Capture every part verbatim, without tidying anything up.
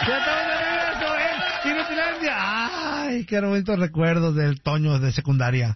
Ya estamos de regreso en Inutilandia. Ay, qué bonitos recuerdos del Toño de secundaria.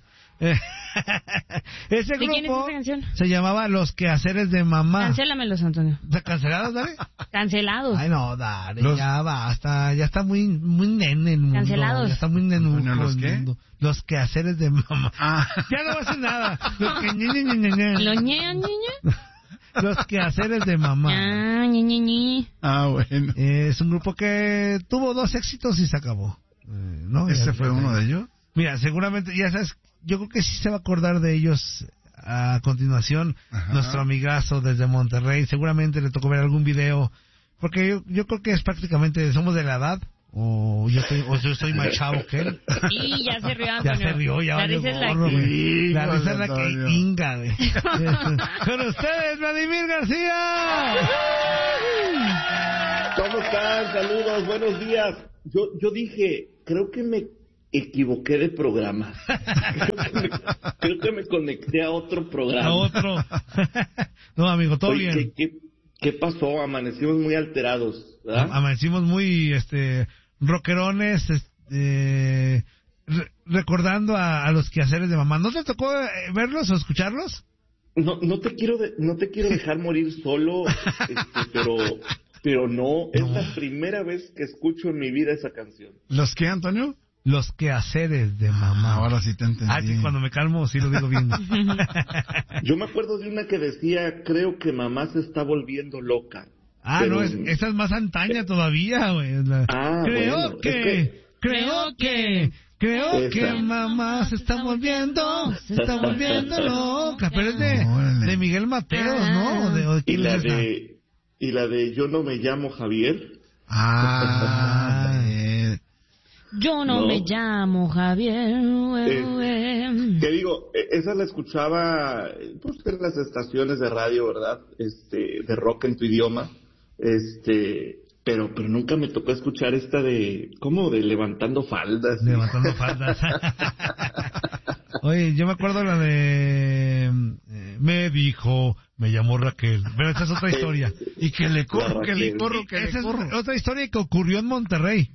Ese ¿De quién es grupo esa canción? se llamaba Los Quehaceres de Mamá. Cancélamelos, Antonio. ¿Está cancelados, Dale? Cancelados. Ay, no, Dale, Los... ya basta. Ya está muy muy nene el mundo. Cancelados. Ya está muy nenuco ¿Los el qué? mundo. Los Quehaceres de Mamá. Ah. Ya no va a hacer nada. Los que ñe, ñe, ñe, ñe, ñe. ¿Los ñe, ñe? Los Quehaceres de Mamá. Ah, ñe, ñe, ñe. Ah, bueno. Eh, es un grupo que tuvo dos éxitos y se acabó. Eh, ¿no? ¿Ese Ya- fue uno de ellos? Mira, seguramente, ya sabes, yo creo que sí se va a acordar de ellos a continuación. Ajá. Nuestro amigazo desde Monterrey. Seguramente le tocó ver algún video. Porque yo, yo creo que es prácticamente, somos de la edad. O yo estoy, o yo estoy más chavo que él. Y ya se rió, Ya Antonio. se rió, ya La valió risa es la gorro, que... güey. La Híjole, risa es la que Antonio. inga, güey. Con ustedes, Vladimir García. ¿Cómo están? Saludos, buenos días. Yo, yo dije, creo que me equivoqué de programa. Creo que me, creo que me conecté a otro programa. A otro. No, amigo, todo Oye, bien. ¿qué, qué, qué pasó? Amanecimos muy alterados, ¿verdad? Amanecimos muy, este, rockerones, este, re- recordando a, a los quehaceres de mamá. ¿No te tocó eh, verlos o escucharlos? No, no te quiero, de- no te quiero dejar morir solo, este, pero, pero no, es No. la primera vez que escucho en mi vida esa canción. ¿Los qué, Antonio? Los quehaceres de mamá. Ah, ahora sí te entendí. Ah, sí, cuando me calmo sí lo digo bien. Yo me acuerdo de una que decía, creo que mamá se está volviendo loca. Ah, Pero- no, es, esa es más antaña todavía, güey. La- Ah, creo bueno, que, es que- creo que, creo Esa. que mamá se está volviendo, se está volviendo loca. Pero es de, Órale. de Miguel Mateos, ¿no? De, ¿de Y quién la es esa? de, y la de yo no me llamo Javier. Ah, eh, Yo no, No. me llamo Javier. Eh, eh. Que digo, e- esa la escuchaba eh, pues, en las estaciones de radio, ¿verdad? Este, de rock en tu idioma. Este, pero, pero nunca me tocó escuchar esta de, ¿cómo? De levantando faldas. Levantando faldas. Oye, yo me acuerdo la de... eh, me dijo, me llamó Raquel. Pero esa es otra historia. y que le corro, La que le Raquel. corro, que Esa le es corro. otra historia que ocurrió en Monterrey.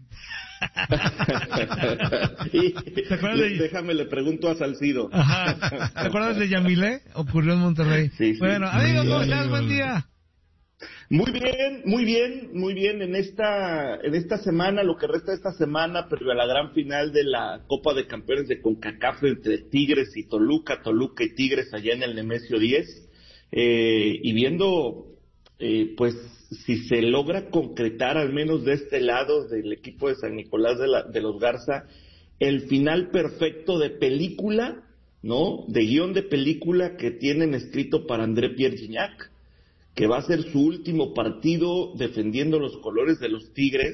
Y- ¿Te acuerdas le- de- Déjame, le pregunto a Salcido. Ajá. ¿Te acuerdas de Yamilé? Ocurrió en Monterrey. Sí, sí. Bueno, amigo, ¿cómo Sí, estás? amigo. Buen día. Muy bien, muy bien, muy bien. En esta, en esta semana, lo que resta de esta semana, previo a la gran final de la Copa de Campeones de CONCACAF entre Tigres y Toluca, Toluca y Tigres allá en el Nemesio diez, eh, y viendo, eh, pues, si se logra concretar, al menos de este lado del equipo de San Nicolás de, la, de los Garza, el final perfecto de película, ¿no? De guión de película que tienen escrito para André Pierre Gignac, que va a ser su último partido defendiendo los colores de los Tigres.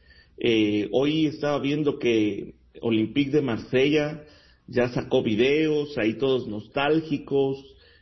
Eh, hoy estaba viendo que Olympique de Marsella ya sacó videos, ahí todos nostálgicos,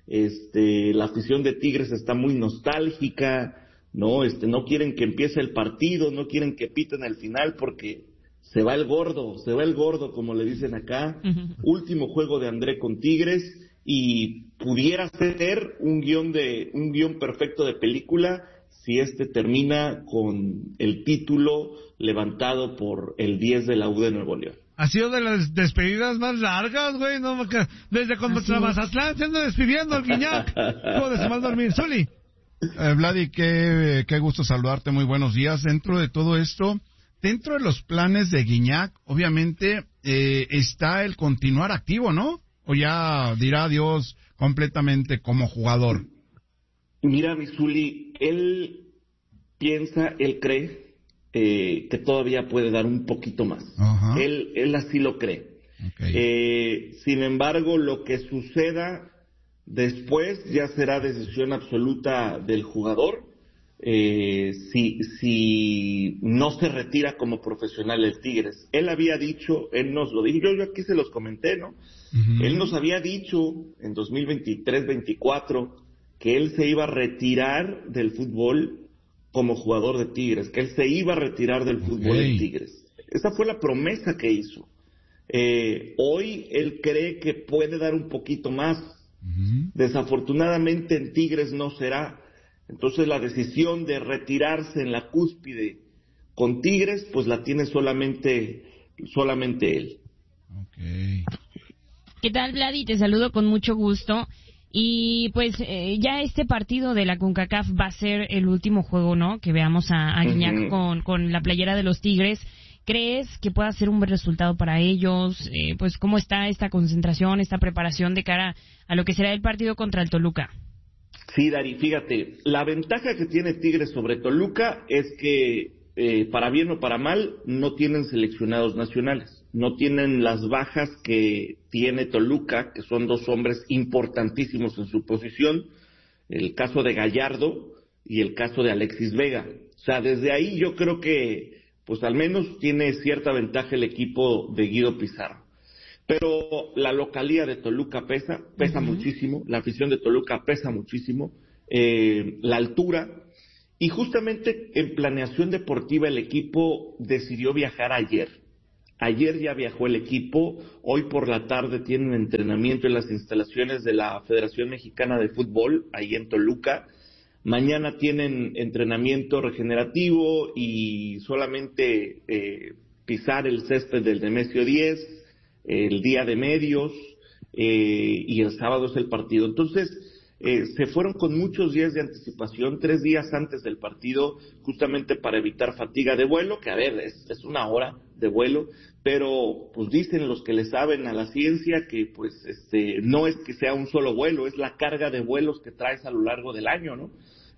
este, la afición de Tigres está muy nostálgica, no, este, no quieren que empiece el partido, no quieren que piten el final porque se va el gordo, se va el gordo, como le dicen acá. Último juego de André con Tigres, y pudiera ser un guión de un guión perfecto de película si este termina con el título levantado por el diez de la U de Nuevo León. Ha sido de las despedidas más largas, güey. No, me ca- desde cuando Así es. Mazatlán se anda despidiendo el Guiñac. ¿Cómo de su mal dormir? Zuli. Eh, Vladi, qué, qué gusto saludarte, muy buenos días. Dentro de todo esto, dentro de los planes de Guiñac, obviamente eh, está el continuar activo, ¿no? O ya dirá adiós completamente como jugador. Mira, Misuli, él piensa, él cree eh, que todavía puede dar un poquito más. Ajá. Él, él así lo cree. Okay. Eh, sin embargo, lo que suceda después ya será decisión absoluta del jugador. Eh, si, si no se retira como profesional el Tigres. Él había dicho, él nos lo dijo, yo, yo aquí se los comenté, ¿no? Ujú. Él nos había dicho en dos mil veintitrés veinticuatro que él se iba a retirar del fútbol como jugador de Tigres, que él se iba a retirar del fútbol Okay. de Tigres. Esa fue la promesa que hizo. Eh, hoy él cree que puede dar un poquito más. Ujú. Desafortunadamente en Tigres no será. Entonces la decisión de retirarse en la cúspide Con Tigres, pues la tiene solamente, solamente él. Okay. ¿Qué tal, Vladi? Te saludo con mucho gusto. Y pues eh, ya este partido de la CONCACAF va a ser el último juego, ¿no? Que veamos a, a Guiñac uh-huh. con, con la playera de los Tigres. ¿Crees que pueda ser un buen resultado para ellos? Eh, pues, ¿cómo está esta concentración, esta preparación de cara a lo que será el partido contra el Toluca? Sí, Dari, fíjate, la ventaja que tiene Tigres sobre Toluca es que, eh, para bien o para mal, no tienen seleccionados nacionales. No tienen las bajas que tiene Toluca, que son dos hombres importantísimos en su posición, el caso de Gallardo y el caso de Alexis Vega. O sea, desde ahí yo creo que pues al menos tiene cierta ventaja el equipo de Guido Pizarro. Pero la localía de Toluca pesa, pesa uh-huh. muchísimo, la afición de Toluca pesa muchísimo, eh, la altura, y justamente en planeación deportiva el equipo decidió viajar ayer. Ayer ya viajó el equipo, hoy por la tarde tienen entrenamiento en las instalaciones de la Federación Mexicana de Fútbol, ahí en Toluca. Mañana tienen entrenamiento regenerativo y solamente eh, pisar el césped del Nemesio diez, el día de medios, eh, y el sábado es el partido. Entonces, eh, se fueron con muchos días de anticipación, tres días antes del partido, justamente para evitar fatiga de vuelo, que a ver, es, es una hora de vuelo, pero pues dicen los que le saben a la ciencia que pues este no es que sea un solo vuelo, es la carga de vuelos que traes a lo largo del año, ¿no?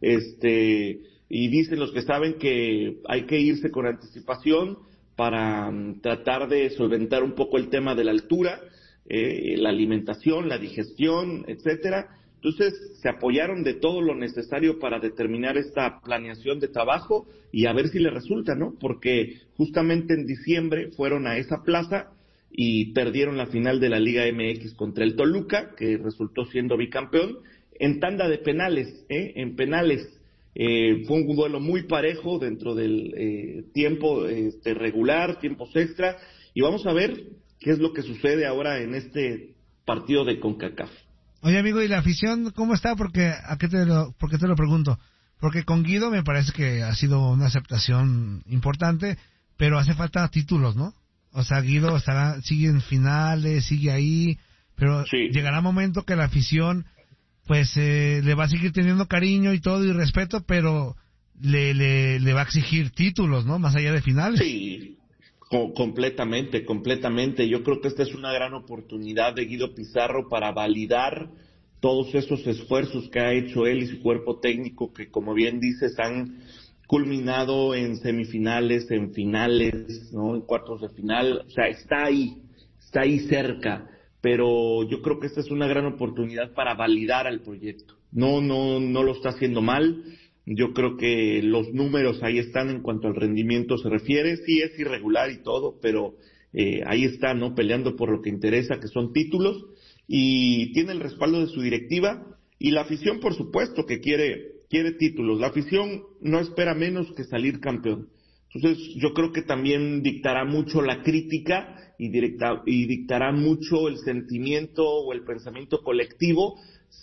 Este, y dicen los que saben que hay que irse con anticipación para um, tratar de solventar un poco el tema de la altura, eh, la alimentación, la digestión, etcétera. Entonces se apoyaron de todo lo necesario para determinar esta planeación de trabajo y a ver si le resulta, ¿no? Porque justamente en diciembre fueron a esa plaza y perdieron la final de la Liga M X contra el Toluca, que resultó siendo bicampeón, en tanda de penales, ¿eh? En penales. Eh, fue un duelo muy parejo dentro del eh, tiempo este, regular, tiempos extra, y vamos a ver qué es lo que sucede ahora en este partido de CONCACAF. Oye, amigo, ¿y la afición cómo está? Porque ¿a qué te lo, por qué te lo pregunto? Porque con Guido me parece que ha sido una aceptación importante, pero hace falta títulos, ¿no? O sea, Guido estará, sigue en finales, sigue ahí, pero sí. Llegará un momento que la afición pues eh, le va a seguir teniendo cariño y todo y respeto, pero le, le, le va a exigir títulos, ¿no? Más allá de finales. Sí, co- completamente, completamente. Yo creo que esta es una gran oportunidad de Guido Pizarro para validar todos esos esfuerzos que ha hecho él y su cuerpo técnico, que como bien dices han culminado en semifinales, en finales, ¿no? En cuartos de final. O sea, está ahí, está ahí cerca. Pero yo creo que esta es una gran oportunidad para validar al proyecto. No, no, no lo está haciendo mal. Yo creo que los números ahí están en cuanto al rendimiento se refiere. Sí es irregular y todo, pero eh, ahí está, ¿no? Peleando por lo que interesa, que son títulos, y tiene el respaldo de su directiva y la afición, por supuesto, que quiere, quiere títulos. La afición no espera menos que salir campeón. Entonces, yo creo que también dictará mucho la crítica y, directa, y dictará mucho el sentimiento o el pensamiento colectivo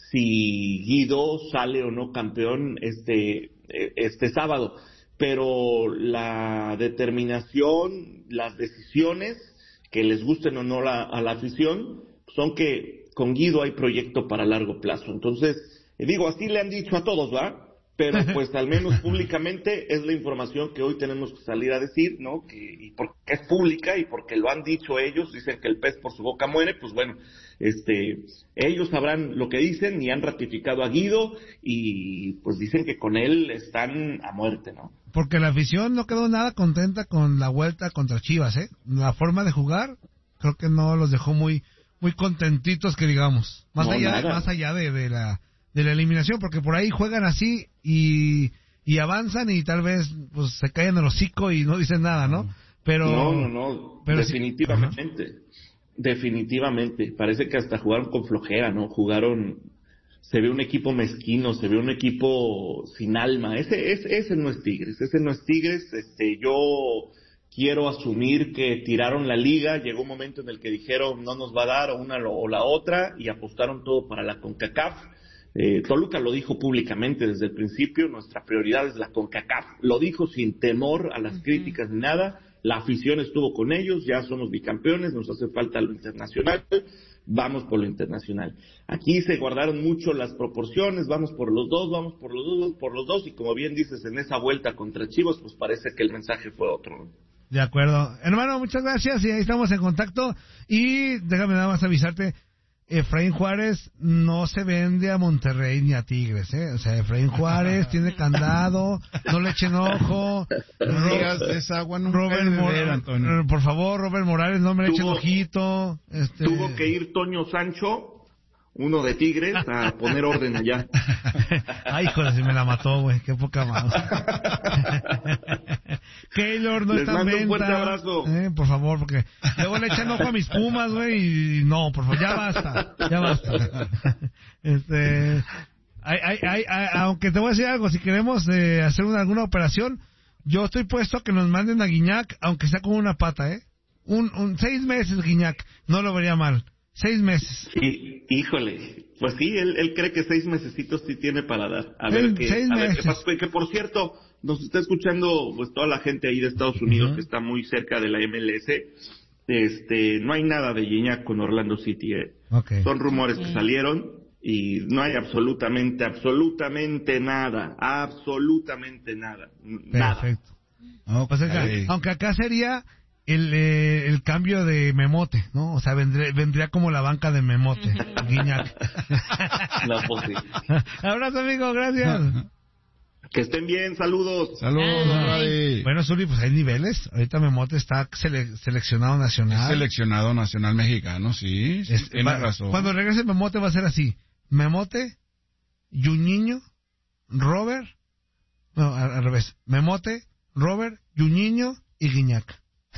si Guido sale o no campeón este, este sábado. Pero la determinación, las decisiones, que les gusten o no la, a la afición, son que con Guido hay proyecto para largo plazo. Entonces, digo, así le han dicho a todos, ¿verdad? Pero pues al menos públicamente es la información que hoy tenemos que salir a decir, ¿no? Que, y porque es pública y porque lo han dicho ellos, dicen que el pez por su boca muere, pues bueno, este, ellos sabrán lo que dicen y han ratificado a Guido y pues dicen que con él están a muerte, ¿no? Porque la afición no quedó nada contenta con la vuelta contra Chivas, ¿eh? La forma de jugar creo que no los dejó muy muy contentitos, que digamos, más no, allá de, más allá de, de la de la eliminación, porque por ahí juegan así y y avanzan y tal vez pues se caen el hocico y no dicen nada, ¿no? Pero no, no, no, pero definitivamente, sí. definitivamente, parece que hasta jugaron con flojera, ¿no? Jugaron, se ve un equipo mezquino, se ve un equipo sin alma. Ese ese, ese no es Tigres, ese no es Tigres. Este, yo quiero asumir que tiraron la liga, llegó un momento en el que dijeron no nos va a dar o una o la otra y apostaron todo para la CONCACAF. Eh, Toluca lo dijo públicamente desde el principio, nuestra prioridad es la CONCACAF, lo dijo sin temor a las uh-huh. críticas ni nada, la afición estuvo con ellos, ya somos bicampeones, nos hace falta lo internacional, vamos por lo internacional. Aquí se guardaron mucho las proporciones, vamos por los dos, vamos por los dos, por los dos, y como bien dices, en esa vuelta contra Chivas, pues parece que el mensaje fue otro, ¿no? De acuerdo. Hermano, muchas gracias, y ahí estamos en contacto, y déjame nada más avisarte, Efraín Juárez no se vende a Monterrey ni a Tigres, ¿eh? O sea, Efraín Juárez tiene candado, no le echen ojo. No digas esa agua, no Robert beber, Antonio. Por favor, Robert Morales, no me le echen ojito. Este... Tuvo que ir Toño Sancho, uno de Tigres, a poner orden allá. Ay, joder, si me la mató, güey, qué poca más. Keylor no Les está en mando venta. Un fuerte abrazo. Eh, por favor, porque luego le echan ojo a mis Pumas, güey, y no, por favor, ya basta, ya basta. Este, hay, hay, hay, hay, aunque te voy a decir algo, si queremos eh, hacer una, alguna operación, yo estoy puesto a que nos manden a Guiñac, aunque sea con una pata, ¿eh? Un, un seis meses Guiñac, no lo vería mal. Seis meses. Sí, híjole, pues sí, él, él cree que seis mesecitos sí tiene para dar. A El, ver qué, seis a ver meses. qué pasa. Que por cierto, nos está escuchando pues toda la gente ahí de Estados Unidos, uh-huh. que está muy cerca de la M L S. Este, no hay nada de Gignac con Orlando City, eh. Okay. Son rumores okay. que salieron y no hay absolutamente, absolutamente nada, absolutamente nada, nada. Perfecto. No, pues acá, aunque acá sería el eh, el cambio de Memote, ¿no? O sea, vendría, vendría como la banca de Memote, Gignac. No, pues sí. Abrazo, amigo, gracias. Que estén bien, saludos. Saludos, Ray. Bueno, Zuli, pues hay niveles. Ahorita Memote está sele- seleccionado nacional. Es seleccionado nacional mexicano, sí, sí es, tiene va, razón. Cuando regrese Memote va a ser así. Memote, Juninho, Robert, no, al, al revés. Memote, Robert, Juninho y Gignac.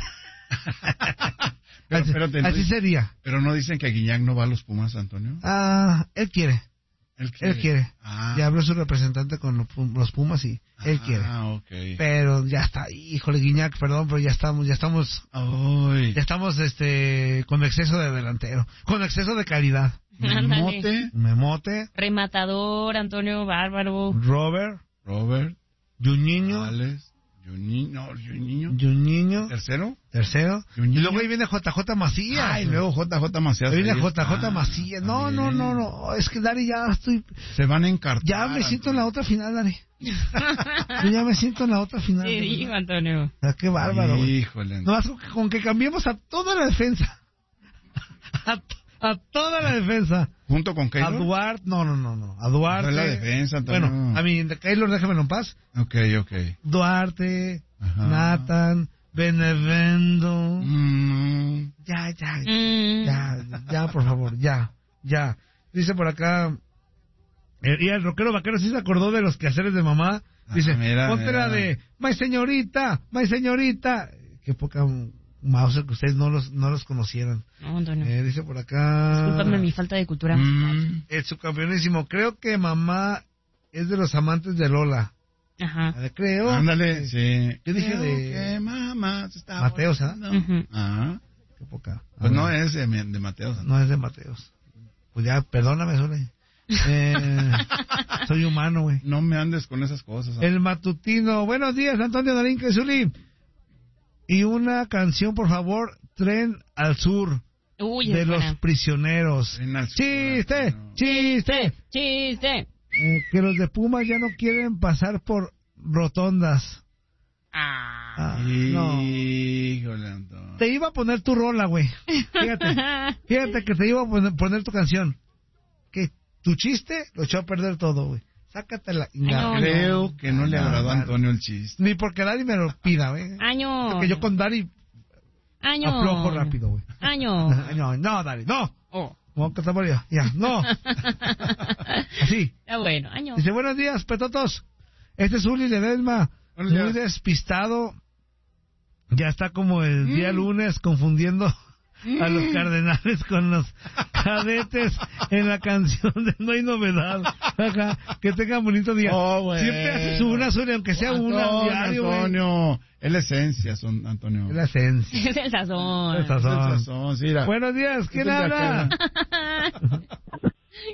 pero, así, pero te, así sería. Pero no dicen que Gignac no va a los Pumas, Antonio. Ah, él quiere. Él quiere. Él quiere. Ah. Ya habló su representante con los Pumas y ah, él quiere. Ah, okay. Pero ya está, híjole, Gignac, perdón, pero ya estamos, ya estamos, Ay. ya estamos, este, con exceso de delantero, con exceso de calidad. Memote, Memote, rematador, Antonio Bárbaro, Robert, Robert, Juninho, Alex, Juninho, Juninho, Juninho, tercero, tercero, Juninho. Y luego ahí viene J J Macías. Ay, luego J J Macías. Ahí viene J J Macías. No, no, no, no, es que Dari ya estoy. Se van a encartar. Ya me siento en la otra final, Dari. Yo ya me siento en la otra final. Sí, digo, Antonio. O sea, qué bárbaro. Híjole. No, con, con que cambiemos a toda la defensa. A, a toda la defensa. ¿Junto con Keylor? A Duarte, no, no, no, no. A Duarte. No es la defensa, Antonio. Bueno, a mí, Keylor, déjamelo en paz. Ok, ok. Duarte, Ajá. Nathan, Benevendo. Mm. Ya, ya, Mm. ya, ya, por favor, ya, ya. Dice por acá, eh, y el rockero vaquero sí se acordó de los quehaceres de mamá. Dice, ah, mira, ponte mira. la de, my señorita, my señorita. Qué poca mouse que ustedes no los, no los conocieran. No, Antonio. Eh, dice por acá. Discúlpame mi falta de cultura musical. Mm. El subcampeonísimo, creo que mamá es de los amantes de Lola. Ajá. Eh, Creo. Ándale, sí. Yo dije Creo de que mamá se está Mateos, ¿ah? Uh-huh. Ah. Qué poca. Pues A no ver. es de, de Mateos. No es de Mateos. Pues ya, perdóname, Zuli. Eh, soy humano, güey. No me andes con esas cosas. El matutino. Buenos días, Antonio Darín Zuli. Y una canción, por favor, Tren al Sur. Uy, de es los buena. prisioneros. Tren al Sur, Chiste, Antonio. chiste. Chiste. Eh, que los de Pumas ya no quieren pasar por rotondas. Ah. Ah, no. Híjole, Antonio. Te iba a poner tu rola, güey. Fíjate, fíjate que te iba a poner, poner tu canción. Que tu chiste lo echó a perder todo, güey. Sácatela. no, Creo no. que no le No, agradó a no. Antonio el chiste. Ni porque Dari me lo pida, güey. Año. Porque yo con Dari Año. aflojo rápido, güey. Año. No, no, Dari, no. Oh. No, que está ya, ya, no. Así. Está bueno, año. Dice, buenos días, petotos. Este es Uli Ledesma. Buenos Muy días. despistado. Ya está como el día Mm. lunes confundiendo a los cardenales con los cadetes en la canción de No hay novedad. Ajá, que tengan bonito día. Oh, bueno. Siempre haces una, Zuli, aunque sea una Antonio, diario, güey. Antonio. Es la esencia, son, Antonio. Es la esencia. Es el sazón. El Es sazón. el sazón, sí, mira. Buenos días, ¿quién Es el de habla? acá.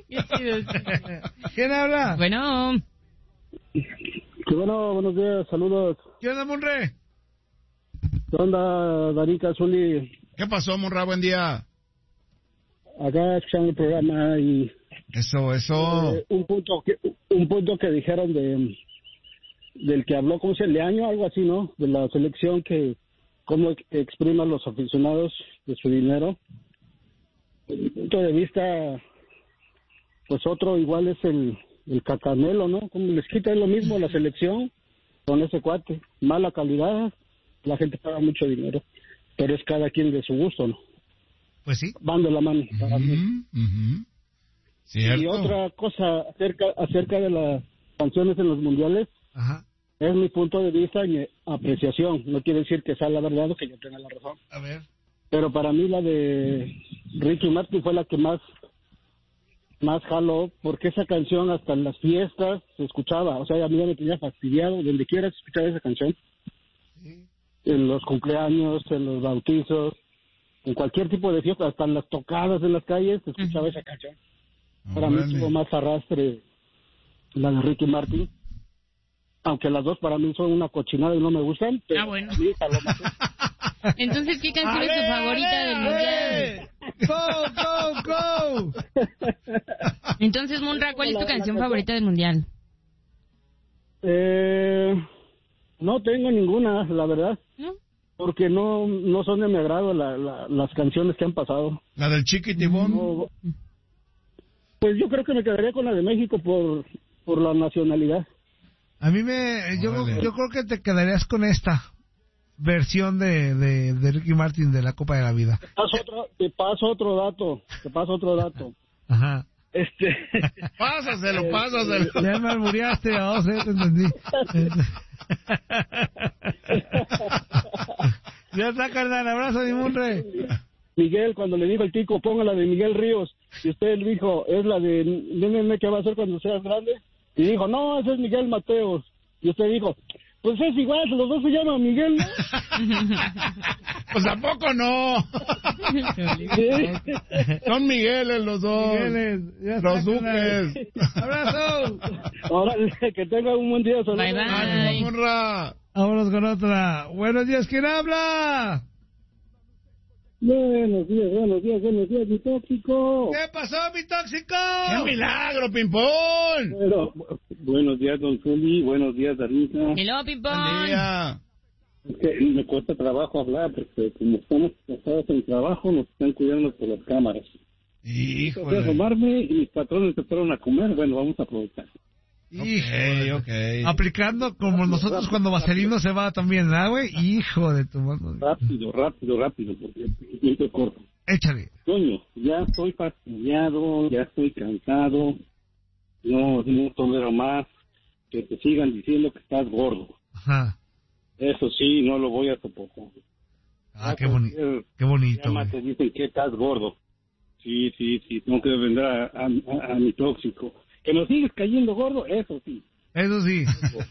¿Quién habla? Bueno. Sí, bueno, buenos días, saludos. ¿Qué onda, Monre? ¿Qué onda, Danica, Zuli? ¿Qué pasó, Monra? Buen día. Acá escuchando el programa y... Eso, eso. Eh, un punto que un punto que dijeron de del que habló, ¿cómo se llama? Leaño, algo así, ¿no? De la selección, que cómo expriman los aficionados de su dinero. Desde mi punto de vista, pues otro igual es el, el Cacanelo, ¿no? Como les quita lo mismo la selección con ese cuate. Mala calidad, la gente paga mucho dinero, pero es cada quien de su gusto, ¿no? Pues sí. Van de la mano para Uh-huh, mí. uh-huh. ¿Cierto? Y otra cosa acerca acerca de las canciones en los mundiales, Ajá. es mi punto de vista y mi apreciación. No quiere decir que sea la verdad o que yo tenga la razón. A ver. Pero para mí la de Ricky Martin fue la que más más jaló, porque esa canción hasta en las fiestas se escuchaba. O sea, a mí ya me tenía fastidiado. Donde quiera se escuchaba esa canción. Sí. En los cumpleaños, en los bautizos, en cualquier tipo de fiesta, hasta en las tocadas en las calles se escuchaba uh-huh. esa canción. Para Órale. mí tuvo más arrastre la de Ricky Martin, aunque las dos para mí son una cochinada y no me gustan, pero ah, bueno. a mí jaló más. Entonces, ¿qué canción es tu favorita del mundial? ¡Go, go, go! Entonces, Munra, ¿cuál es tu canción favorita del mundial? Eh, no tengo ninguna, la verdad. ¿No? Porque no no son de mi agrado la, la, las canciones que han pasado. ¿La del Chiquitibón? No, pues yo creo que me quedaría con la de México por por la nacionalidad. A mí me... Yo, Órale. yo creo que te quedarías con esta versión de, de, de Ricky Martin de la Copa de la Vida. Te paso otro, te paso otro dato, te paso otro dato. Ajá. Este... Pásaselo, pásaselo. Ya me albureaste, oh, sí, te entendí. Ya está, carnal, abrazo, mi Munre. Miguel, cuando le dijo el tico, ponga la de Miguel Ríos, y usted le dijo, es la de Nene, ¿qué va a hacer cuando seas grande? Y dijo, no, ese es Miguel Mateos. Y usted dijo, pues es igual, los dos se llaman Miguel, ¿no? Pues tampoco no. Sí. Son Migueles los dos. Migueles, ya está, Los carnal. duques. Abrazo. Ahora que tenga un buen día. Saludos. Bye, bye. Ánimo, Monra. Vámonos con otra. Buenos días, ¿quién habla? Buenos días, buenos días, buenos días, mi tóxico. ¿Qué pasó, mi tóxico? ¡Qué milagro, Pimpón! Bueno, buenos días, don Zuli, buenos días, Darita. Hello, Buen Pimpón. día. Es que me cuesta trabajo hablar porque como estamos pasados en trabajo nos están cuidando por las cámaras. Voy a Híjole. asomarme y mis patrones se fueron a comer, bueno, vamos a aprovechar. Híjole. Ok, ok. Aplicando como nosotros cuando Vaselino se va también, ¿verdad, güey? Hijo de tu mano. Rápido, rápido, rápido, porque el tiempo es corto. Échale. Coño, ya estoy fastidiado, ya estoy cansado, no, no tolero más que te sigan diciendo que estás gordo. Ajá. Eso sí, no lo voy a soportar. Ah, qué, boni Cualquier qué bonito, llama güey. te dicen que estás gordo. Sí, sí, sí, tengo que vender a, a, a, a mi tóxico. Que nos sigues cayendo gordo, eso sí, Eso sí.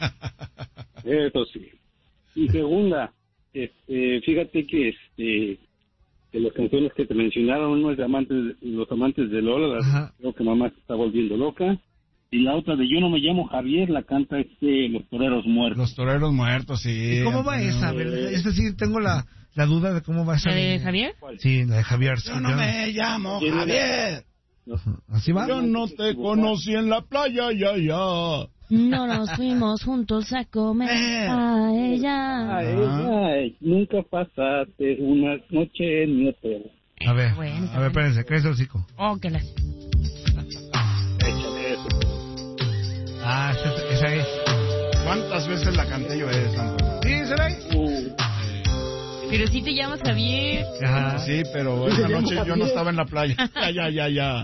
eso sí. Y segunda, este, fíjate que este de las canciones que te mencionaron, uno es de amantes, los amantes de Lola, la- Ajá. creo que mamá se está volviendo loca, y la otra de Yo no me llamo Javier, la canta este Los Toreros Muertos. Los toreros muertos, sí. ¿Y cómo va Antonio. esa? A ver, esa sí tengo la, la duda de cómo va esa. ¿La de Javier? Sí, la de Javier. Sí, Yo no ya. me llamo ¿Quién era? Javier. ¿Así va? Yo no te conocí en la playa, ya, ya. No nos fuimos juntos a comer a ella. Ay, ay, nunca pasaste una noche en mi hotel. A ver, Bueno, a ver, espérense, ¿qué es el hocico? Oh, que las... Échale eso. Ah, esa, esa es. ¿Cuántas veces la canté yo esa? ¿Sí, será ahí? Uh, Pero si te llamas Javier. Ajá. Sí, pero esa noche yo no estaba en la playa. Ya, ya, ya, ya.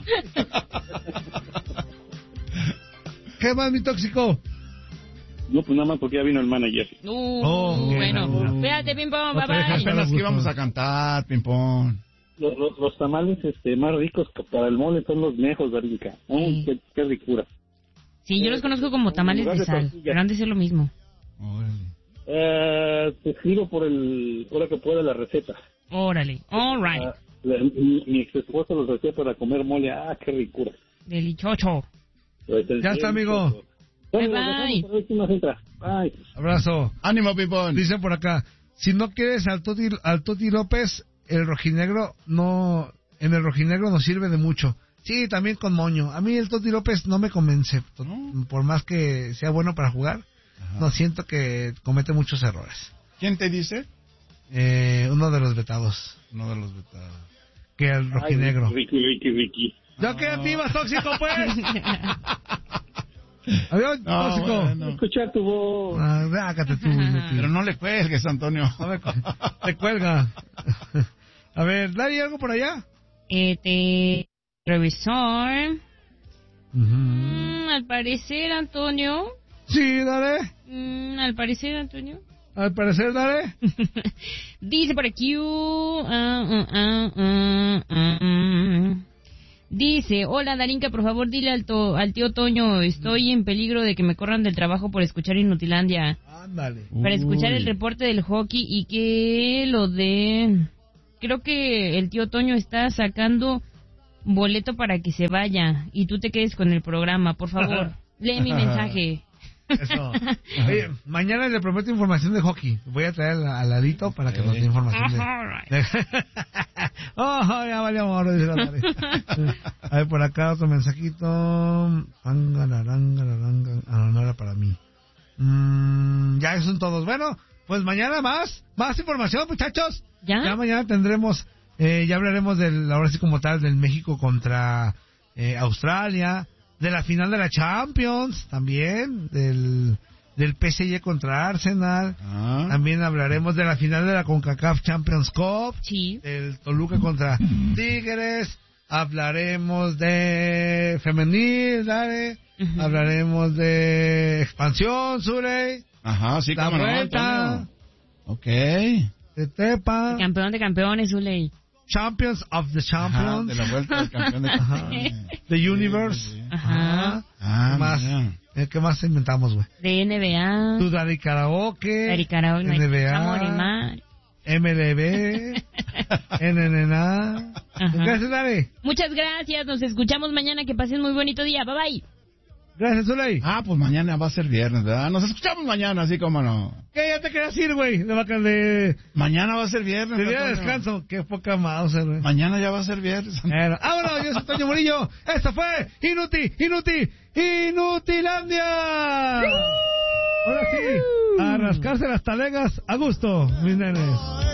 ¿Qué más, mi tóxico? no, pues nada más porque ya vino el manager. Uh, Oh, bueno. bueno. Cuídate, Pimpón. No Bye te dejas bye. Apenas que íbamos a cantar, Pimpón. Los, los, los tamales este, más ricos que para el mole son los mejos, Darinka. Uy, qué, qué ricura. Sí, yo los conozco como tamales de sal, pero han de ser lo mismo. Órale. Eh, te escribo por el, ahora que pueda la receta. Órale. All right. Ah, la- mi, mi ex esposa los hacía para comer mole. Ah, qué ricura. Del Ichocho. Ya está, amigo. Bye, bye. Bye. Abrazo. Ánimo, Pipón. Dicen por acá, si no quieres al Toti, al Toti López, el rojinegro no, en el rojinegro nos sirve de mucho. Sí, también con moño. A mí el Toti López no me convence. ¿No? Por más que sea bueno para jugar, Ajá. no siento que comete muchos errores. ¿Quién te dice? Eh, uno de los vetados. Uno de los vetados. Que el rojinegro. Ay, Ricky, Ricky, Ricky. ¿Ya qué activas, tóxico, pues? Adiós, No, tóxico. bueno. Escucha tu voz. Ah, vácate tú, inútil. Pero no le cuelgues, Antonio. A ver, te cuelga. A ver, ¿hay algo por allá? Este, revisor. Uh-huh. Mm, al parecer, Antonio. Sí, dale. Mm, al parecer, Antonio. Al parecer, dale. Dice por aquí. Uh, uh, uh, uh, uh, uh. Dice, hola Darinka, por favor dile al, to, al tío Toño, estoy en peligro de que me corran del trabajo por escuchar Inutilandia. Ándale. Para escuchar Uy. el reporte del hockey y que lo de... Creo que el tío Toño está sacando boleto para que se vaya y tú te quedes con el programa, por favor. Lee mi mensaje. Eso. Oye, mañana le prometo información de hockey. Voy a traer a Lalito para que nos dé información de... de... oh, ya vale amor. Dice la Lali. A ver, por acá otro mensajito. Angalaranga, ah, no, no era para mí. Mm, ya son todos. Bueno, pues mañana más. Más información, muchachos. ¿Ya? Ya mañana tendremos... Eh, ya hablaremos del, ahora sí como tal, del México contra eh, Australia. De la final de la Champions, también, del, del P S G contra Arsenal. Ah. También hablaremos de la final de la CONCACAF Champions Cup, Sí. del Toluca contra Tigres. Hablaremos de femenil, dale. Uh-huh. Hablaremos de expansión, Surey. Ajá, sí, La cómo no, vuelta. Antonio. Ok. De Tepa. El campeón de campeones, Uley. Champions of the Ajá, Champions. de la vuelta del campeón de Ajá. campeones. The Universe. Sí, sí, sí. Ajá. Ah, ¿Qué más? mira. Eh, ¿Qué más inventamos, güey? De N B A. Tu Dari Karaoke. Dari Karaoke, N B Amor y A. Mar. M L B. N N N A. Ajá. Gracias, Dari. Muchas gracias, nos escuchamos mañana, que pasen muy bonito día, bye bye. Gracias, Zuley. Ah, pues mañana va a ser viernes, ¿verdad? Nos escuchamos mañana, así como no. ¿Qué? Ya te querías ir, güey. De vaca de... Mañana va a ser viernes. de día de Antonio. descanso. Qué poca mouse, güey. Mañana ya va a ser viernes. Bueno, vámonos, yo soy Toño Murillo. Esto fue Inuti, Inuti, Inutilandia. Ahora sí, a rascarse las talegas a gusto, mis nenes.